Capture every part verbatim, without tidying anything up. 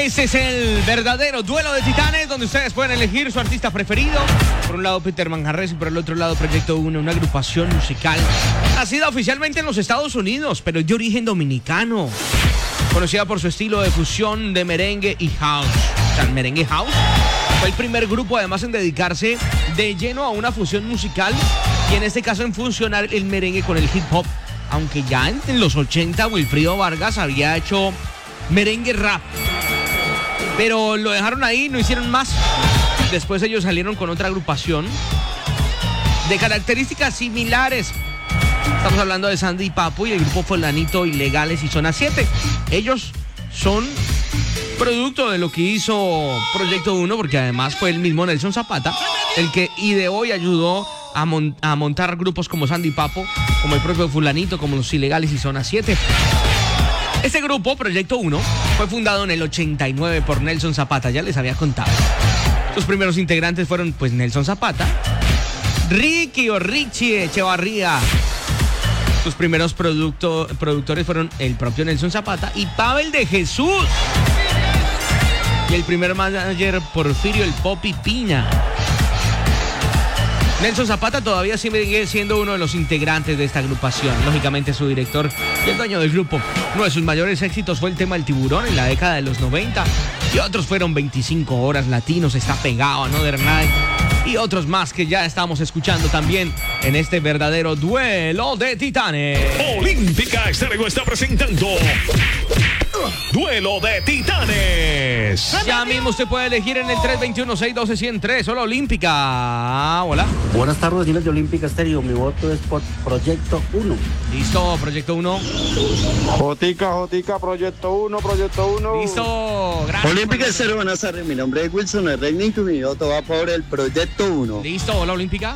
Este es el verdadero duelo de titanes, donde ustedes pueden elegir su artista preferido. Por un lado Peter Manjarres y por el otro lado Proyecto Uno, una agrupación musical nacida oficialmente en los Estados Unidos, pero de origen dominicano, conocida por su estilo de fusión de merengue y house. O sea, el merengue house fue el primer grupo además en dedicarse de lleno a una fusión musical, y en este caso en fusionar el merengue con el hip hop, aunque ya en los ochenta Wilfrido Vargas había hecho merengue rap, pero lo dejaron ahí, no hicieron más. Después ellos salieron con otra agrupación de características similares. Estamos hablando de Sandy y Papo y el grupo Fulanito, Ilegales y Zona siete. Ellos son producto de lo que hizo Proyecto Uno, porque además fue el mismo Nelson Zapata el que ideó y ayudó a, mon- a montar grupos como Sandy y Papo, como el propio Fulanito, como los Ilegales y Zona siete. Este grupo, Proyecto Uno, fue fundado en el ochenta y nueve por Nelson Zapata, ya les había contado. Sus primeros integrantes fueron pues Nelson Zapata, Ricky o Richie Echevarría. Sus primeros producto, productores fueron el propio Nelson Zapata y Pavel de Jesús. Y el primer manager, Porfirio el Popi Pina. Nelson Zapata todavía sigue siendo uno de los integrantes de esta agrupación. Lógicamente su director y el dueño del grupo. Uno de sus mayores éxitos fue el tema El Tiburón en la década de los noventa. Y otros fueron veinticinco horas latinos, Está Pegado, Another Night. Y otros más que ya estamos escuchando también en este verdadero duelo de titanes. Olímpica Estéreo está presentando Duelo de Titanes. Ya mismo usted puede elegir en el tres dos uno, seis uno dos, uno cero tres. Hola, Olímpica. Hola. Buenas tardes, vecinos de Olímpica Estéreo. Mi voto es por Proyecto Uno. Listo, Proyecto Uno. Jotica, Jotica, Proyecto Uno, Proyecto Uno. Listo. Gracias. Olímpica Estéreo, buenas tardes. Mi nombre es Wilson Herrera y mi voto va por el Proyecto Uno. Listo, hola, Olímpica.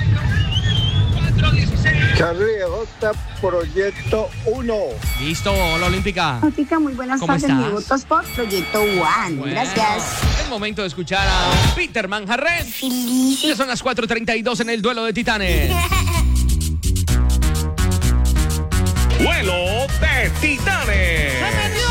Charlie J, Proyecto Uno. Listo, hola, Olímpica. Jotica, muy buenas ¿Cómo tardes. estás? Mi voto es por Proyecto One. Bueno, Gracias. es momento de escuchar a Peter Manjarres. Ya son las cuatro treinta y dos en el duelo de titanes. Duelo de Titanes.